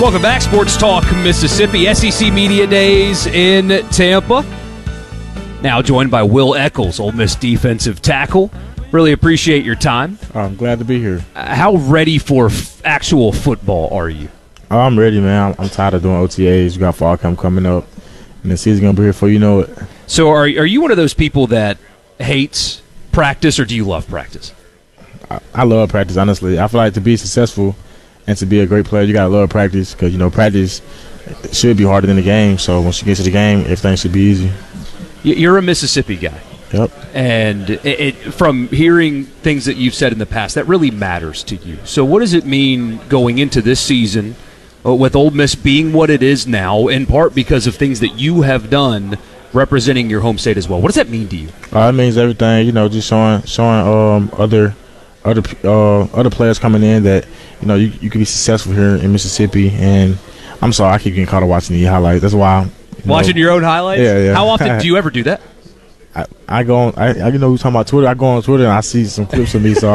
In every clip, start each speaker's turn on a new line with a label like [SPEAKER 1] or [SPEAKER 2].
[SPEAKER 1] Welcome back, Sports Talk Mississippi, SEC Media Days in Tampa. Now joined by Will Eccles, Ole Miss defensive tackle. Really appreciate your time.
[SPEAKER 2] I'm glad to be here.
[SPEAKER 1] How ready for actual football are you?
[SPEAKER 2] I'm ready, man. I'm tired of doing OTAs. You got fall camp coming up, and the season's going to be here before you know it.
[SPEAKER 1] So are you one of those people that hates practice, or do you love practice?
[SPEAKER 2] I love practice, honestly. I feel like to be successful and to be a great player, you got to love practice because, you know, practice should be harder than the game. So once you get to the game, everything should be easy.
[SPEAKER 1] You're a Mississippi guy.
[SPEAKER 2] Yep.
[SPEAKER 1] And from hearing things that you've said in the past, that really matters to you. So what does it mean going into this season with Ole Miss being what it is now, in part because of things that you have done representing your home state as well? What does that mean to you?
[SPEAKER 2] It means everything, you know, just showing other players coming in that, you know, you can be successful here in Mississippi. And I'm sorry, I keep getting caught up watching the highlights. That's why
[SPEAKER 1] watching your own highlights?
[SPEAKER 2] Yeah.
[SPEAKER 1] How often do you ever do that?
[SPEAKER 2] I go on. You know, we talking about Twitter. I go on Twitter and I see some clips of me, so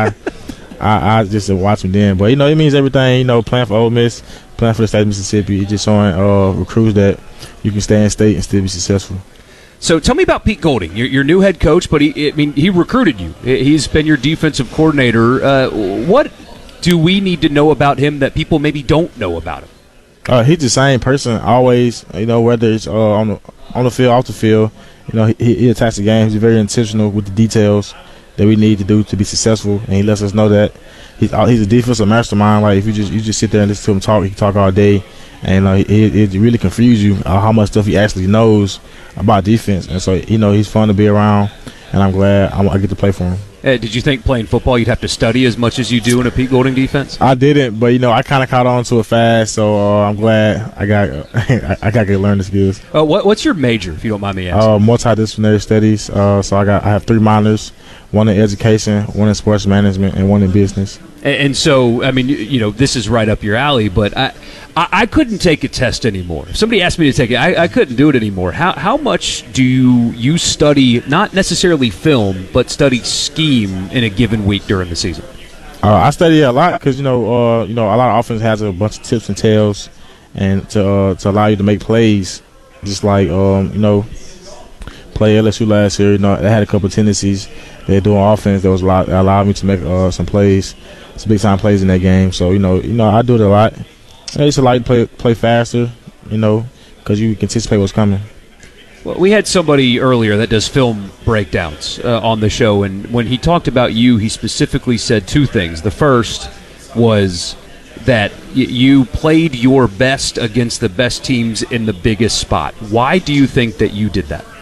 [SPEAKER 2] I just watch them then. But you know, it means everything. You know, playing for Ole Miss, playing for the state of Mississippi, it's just showing recruits that you can stay in state and still be successful.
[SPEAKER 1] So tell me about Pete Golding, your new head coach. But he recruited you. He's been your defensive coordinator. What do we need to know about him that people maybe don't know about him?
[SPEAKER 2] He's the same person always. You know, whether it's on the field, off the field. You know, he attacks the game. He's very intentional with the details that we need to do to be successful, and he lets us know that he's a defensive mastermind. Like if you just sit there and listen to him talk, he can talk all day, and it really confuses you how much stuff he actually knows about defense. And so, you know, he's fun to be around, and I'm glad I get to play for him.
[SPEAKER 1] Did you think playing football you'd have to study as much as you do in a Pete Golding defense?
[SPEAKER 2] I didn't, but you know, I kind of caught on to it fast, so I'm glad I got to learn the skills.
[SPEAKER 1] What's your major, if you don't mind me asking?
[SPEAKER 2] Multidisciplinary studies. So I have 3 minors: one in education, one in sports management, and one in business.
[SPEAKER 1] And so, I mean, you know, this is right up your alley, but I couldn't take a test anymore. If somebody asked me to take it, I couldn't do it anymore. How much do you study, not necessarily film, but study scheme in a given week during the season?
[SPEAKER 2] I study a lot because, you know, a lot of offense has a bunch of tips and tails and to allow you to make plays. Just like, you know, play LSU last year, you know, they had a couple of tendencies. They're doing offense that allowed me to make some plays, some big-time plays in that game. So, you know, I do it a lot. I used to like play faster, you know, because you can anticipate what's coming.
[SPEAKER 1] Well, we had somebody earlier that does film breakdowns on the show, and when he talked about you, he specifically said 2 things. The first was that you played your best against the best teams in the biggest spot. Why do you think that you did that?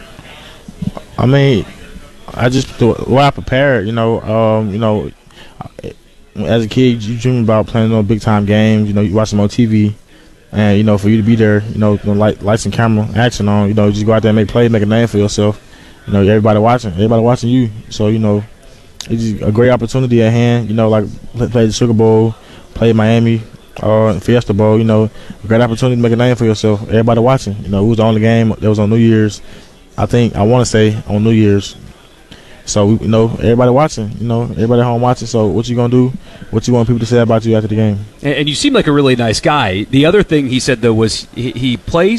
[SPEAKER 2] I mean, the way I prepared, you know, as a kid, you dream about playing on big-time games. You know, you watch them on TV. And, you know, for you to be there, you know, lights and camera, action on, you know, just go out there and make plays, make a name for yourself. You know, everybody watching you. So, you know, it's just a great opportunity at hand. You know, like play the Sugar Bowl, play Miami, Fiesta Bowl, you know, a great opportunity to make a name for yourself. Everybody watching. You know, it was the only game that was on New Year's. I want to say on New Year's. So, you know, everybody watching, you know, everybody home watching. So what you going to do? What you want people to say about you after the game?
[SPEAKER 1] And you seem like a really nice guy. The other thing he said, though, was he plays